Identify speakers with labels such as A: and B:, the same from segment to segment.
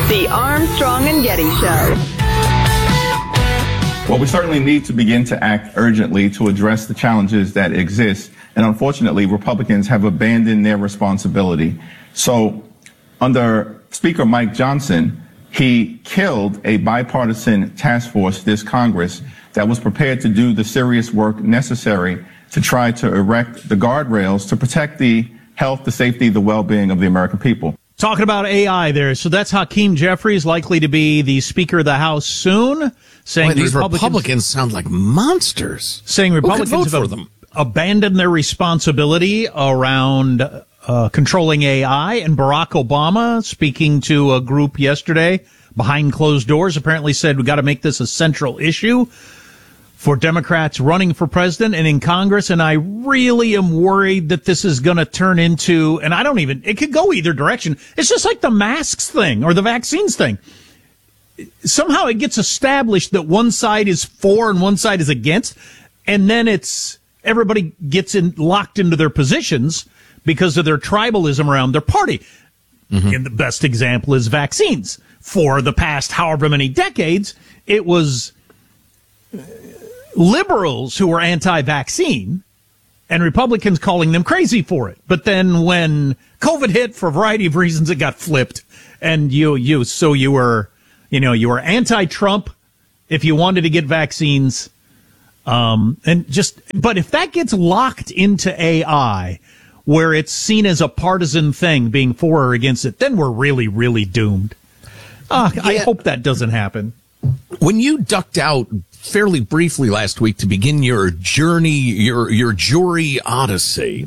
A: The Armstrong and Getty Show.
B: Well, we certainly need to begin to act urgently to address the challenges that exist. And unfortunately, Republicans have abandoned their responsibility. So under Speaker Mike Johnson, he killed a bipartisan task force this Congress that was prepared to do the serious work necessary to try to erect the guardrails to protect the health, the safety, the well-being of the American people.
C: Talking about AI there. So that's Hakeem Jeffries, likely to be the Speaker of the House soon. Saying
D: Boy, these Republicans sound like monsters.
C: Saying Republicans have abandoned their responsibility around controlling AI. And Barack Obama, speaking to a group yesterday behind closed doors, apparently said we got to make this a central issue for Democrats running for president and in Congress. And I really am worried that this is going to turn into, and it could go either direction. It's just like the masks thing or the vaccines thing. Somehow it gets established that one side is for and one side is against. And then everybody gets locked into their positions because of their tribalism around their party. Mm-hmm. And the best example is vaccines. For the past however many decades, it was liberals who were anti-vaccine and Republicans calling them crazy for it. But then when COVID hit, for a variety of reasons, it got flipped. And you were anti-Trump if you wanted to get vaccines. But if that gets locked into AI, where it's seen as a partisan thing, being for or against it, then we're really, really doomed. I hope that doesn't happen.
D: When you ducked out fairly briefly last week to begin your journey, your jury odyssey,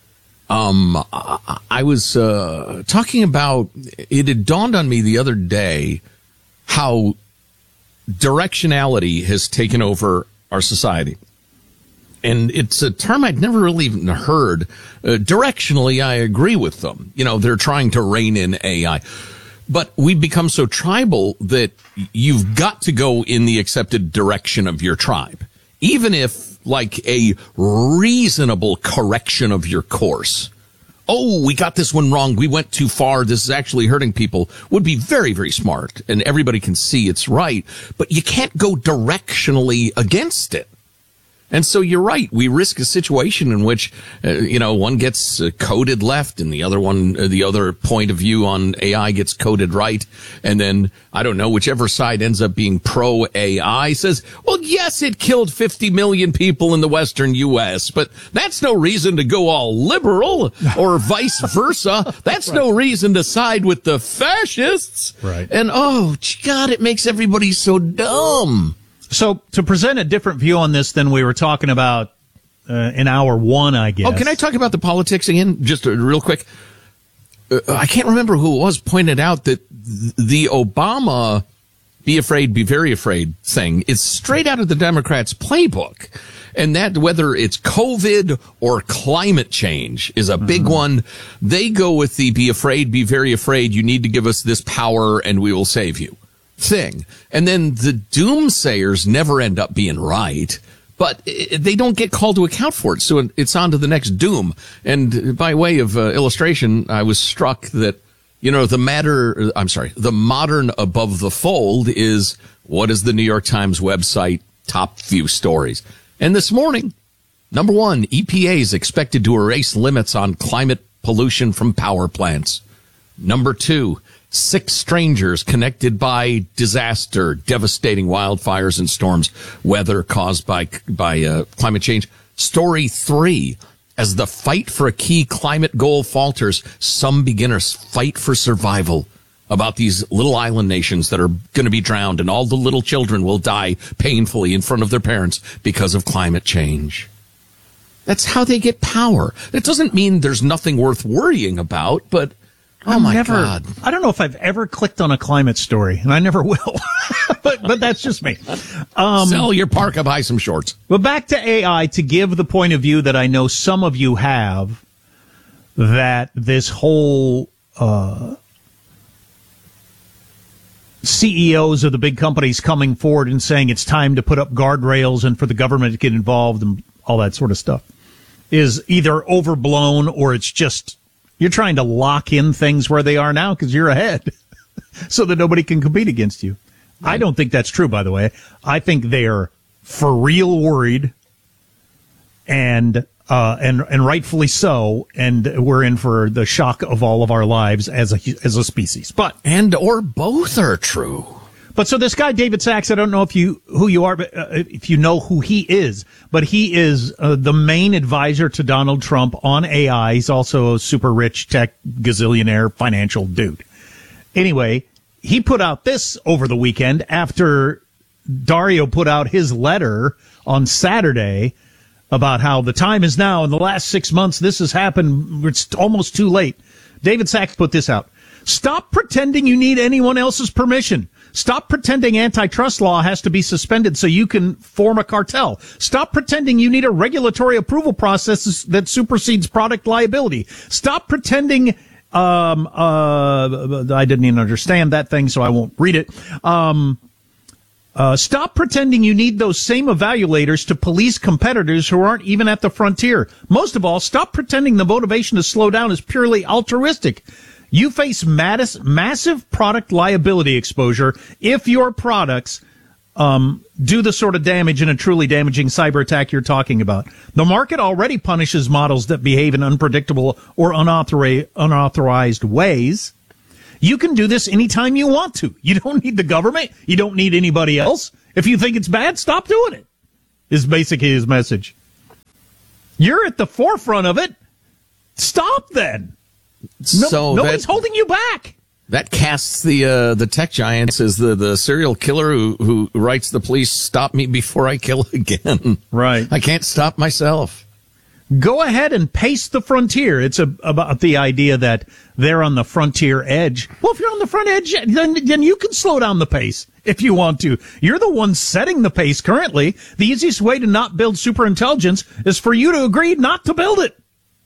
D: I was talking about, it had dawned on me the other day how directionality has taken over our society. And it's a term I'd never really even heard. Directionally, I agree with them. They're trying to rein in AI. But we've become so tribal that you've got to go in the accepted direction of your tribe. Even if, like, a reasonable correction of your course. Oh, we got this one wrong. We went too far. This is actually hurting people. Would be very, very smart. And everybody can see it's right. But you can't go directionally against it. And so you're right. We risk a situation in which, one gets coded left and the other point of view on AI gets coded right. And then, I don't know, whichever side ends up being pro AI says, well, yes, it killed 50 million people in the Western U.S., but that's no reason to go all liberal or vice versa. That's right. No reason to side with the fascists.
C: Right.
D: And, oh, God, it makes everybody so dumb.
C: So to present a different view on this than we were talking about in hour one, I guess.
D: Oh, can I talk about the politics again? Just real quick. I can't remember who it was pointed out that the Obama be afraid, be very afraid thing is straight out of the Democrats' playbook. And that, whether it's COVID or climate change, is a big one. They go with the be afraid, be very afraid. You need to give us this power and we will save you thing. And then the doomsayers never end up being right, but they don't get called to account for it. So it's on to the next doom. And by way of illustration, I was struck that, the modern above the fold is, what is the New York Times website top few stories? And this morning, number one, EPA is expected to erase limits on climate pollution from power plants. Number two, 6 strangers connected by disaster, devastating wildfires and storms, weather caused by climate change. Story 3, as the fight for a key climate goal falters, some beginners fight for survival. About these little island nations that are going to be drowned, and all the little children will die painfully in front of their parents because of climate change. That's how they get power. That doesn't mean there's nothing worth worrying about, but oh my God.
C: I don't know if I've ever clicked on a climate story, and I never will. but that's just me.
D: Sell your parka, buy some shorts.
C: But back to AI, to give the point of view that I know some of you have, that this whole CEOs of the big companies coming forward and saying it's time to put up guardrails and for the government to get involved and all that sort of stuff is either overblown or it's just you're trying to lock in things where they are now because you're ahead. so that nobody can compete against you. Right. I don't think that's true, by the way. I think they are for real worried, and rightfully so, and we're in for the shock of all of our lives as a species. But
D: or both are true.
C: But so this guy David Sachs, I don't know who you are, but if you know who he is, but he is the main advisor to Donald Trump on AI. He's also a super rich tech gazillionaire financial dude. Anyway, he put out this over the weekend after Dario put out his letter on Saturday about how the time is now. In the last 6 months, this has happened. It's almost too late. David Sachs put this out. Stop pretending you need anyone else's permission. Stop pretending antitrust law has to be suspended so you can form a cartel. Stop pretending you need a regulatory approval process that supersedes product liability. Stop pretending, I didn't even understand that thing, so I won't read it. Stop pretending you need those same evaluators to police competitors who aren't even at the frontier. Most of all, stop pretending the motivation to slow down is purely altruistic. You face massive product liability exposure if your products do the sort of damage in a truly damaging cyber attack you're talking about. The market already punishes models that behave in unpredictable or unauthorized ways. You can do this anytime you want to. You don't need the government. You don't need anybody else. If you think it's bad, stop doing it, is basically his message. You're at the forefront of it. Stop then. Nobody's holding you back.
D: That casts the tech giants as the serial killer who writes the police, stop me before I kill again. Right. I can't stop myself.
C: Go ahead and pace the frontier. It's about the idea that they're on the frontier edge. Well, if you're on the front edge, then you can slow down the pace if you want to. You're the one setting the pace currently. The easiest way to not build superintelligence is for you to agree not to build it.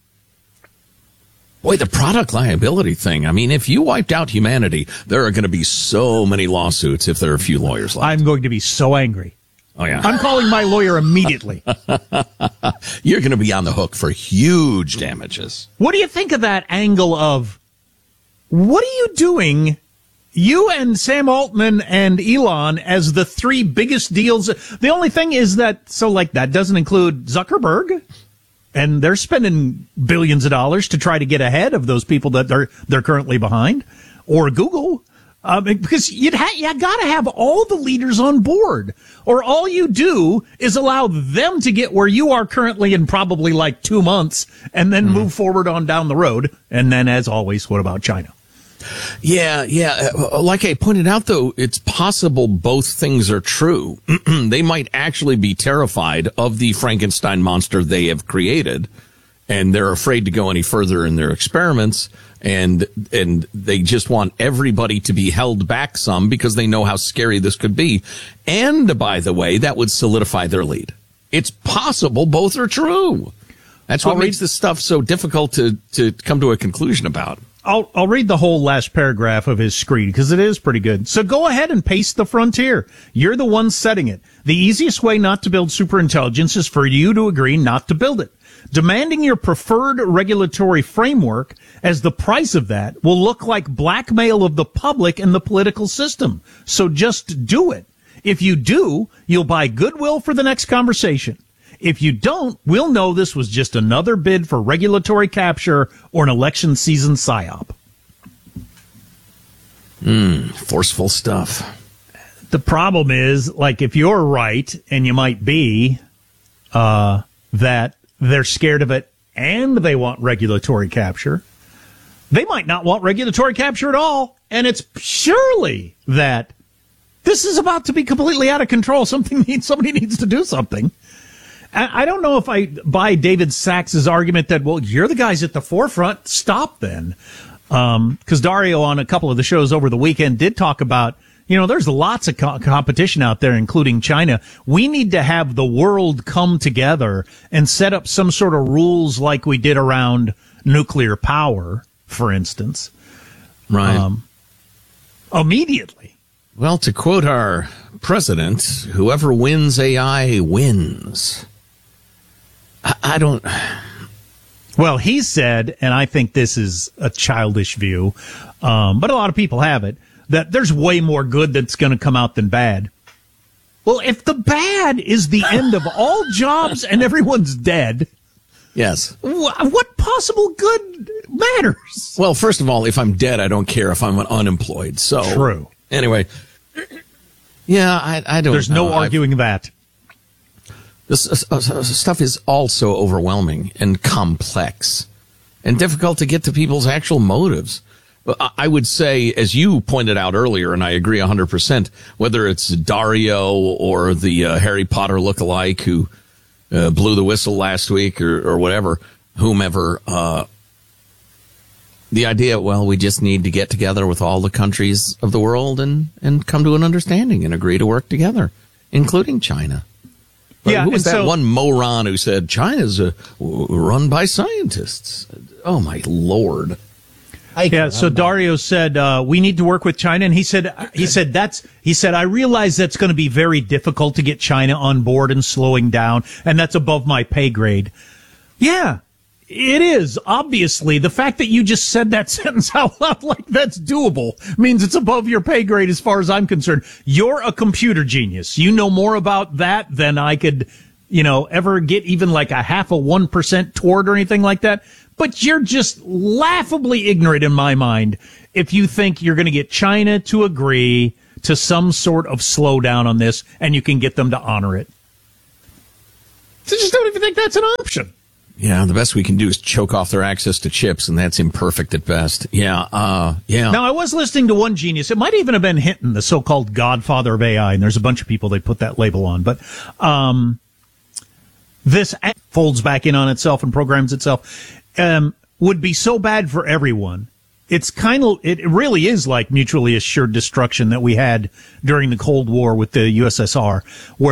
D: Boy, the product liability thing. I mean, if you wiped out humanity, there are going to be so many lawsuits if there are a few lawyers left.
C: I'm going to be so angry.
D: Oh, yeah.
C: I'm calling my lawyer immediately.
D: You're going to be on the hook for huge damages.
C: What do you think of that angle of, what are you doing, you and Sam Altman and Elon, as the three biggest deals? The only thing is that, that doesn't include Zuckerberg. And they're spending billions of dollars to try to get ahead of those people that they're currently behind, or Google, because you got to have all the leaders on board, or all you do is allow them to get where you are currently in probably like 2 months, and then move forward on down the road. And then, as always, what about China?
D: Yeah. Like I pointed out, though, it's possible both things are true. They might actually be terrified of the Frankenstein monster they have created, and they're afraid to go any further in their experiments, and they just want everybody to be held back some because they know how scary this could be. And, by the way, that would solidify their lead. It's possible both are true. That's what makes this stuff so difficult to come to a conclusion about.
C: I'll read the whole last paragraph of his screed because it is pretty good. So go ahead and pace the frontier. You're the one setting it. The easiest way not to build superintelligence is for you to agree not to build it. Demanding your preferred regulatory framework as the price of that will look like blackmail of the public and the political system. So just do it. If you do, you'll buy goodwill for the next conversation. If you don't, we'll know this was just another bid for regulatory capture or an election season psyop.
D: Forceful stuff.
C: The problem is, if you're right, and you might be, that they're scared of it and they want regulatory capture, they might not want regulatory capture at all. And it's surely that this is about to be completely out of control. Somebody needs to do something. I don't know if I buy David Sachs's argument that, well, you're the guys at the forefront. Stop then. Because Dario on a couple of the shows over the weekend did talk about, there's lots of competition out there, including China. We need to have the world come together and set up some sort of rules like we did around nuclear power, for instance.
D: Right.
C: Immediately.
D: Well, to quote our president, whoever wins AI wins. I don't.
C: Well, he said, and I think this is a childish view, but a lot of people have it. that there's way more good that's going to come out than bad. Well, if the bad is the end of all jobs and everyone's dead,
D: yes,
C: what possible good matters?
D: Well, first of all, if I'm dead, I don't care if I'm unemployed. So
C: true.
D: Anyway, yeah, I don't.
C: There's no arguing that.
D: This stuff is also overwhelming and complex and difficult to get to people's actual motives. I would say, as you pointed out earlier, and I agree 100%, whether it's Dario or the Harry Potter lookalike who blew the whistle last week or whatever, whomever, the idea, well, we just need to get together with all the countries of the world and come to an understanding and agree to work together, including China. But
C: yeah,
D: who was that
C: so,
D: one moron who said China's run by scientists? Oh, my Lord.
C: So Dario said, we need to work with China. And he said, I realize that's going to be very difficult to get China on board and slowing down. And that's above my pay grade. Yeah, it is. Obviously, the fact that you just said that sentence out loud like that's doable means it's above your pay grade as far as I'm concerned. You're a computer genius. You know more about that than I could, ever get even like a 0.5% toward or anything like that. But you're just laughably ignorant in my mind if you think you're going to get China to agree to some sort of slowdown on this and you can get them to honor it. I just don't even think that's an option.
D: Yeah, the best we can do is choke off their access to chips, and that's imperfect at best. Yeah.
C: Now, I was listening to one genius. It might even have been Hinton, the so-called godfather of AI, and there's a bunch of people they put that label on. But this folds back in on itself and programs itself. Would be so bad for everyone. It really is like mutually assured destruction that we had during the Cold War with the USSR, where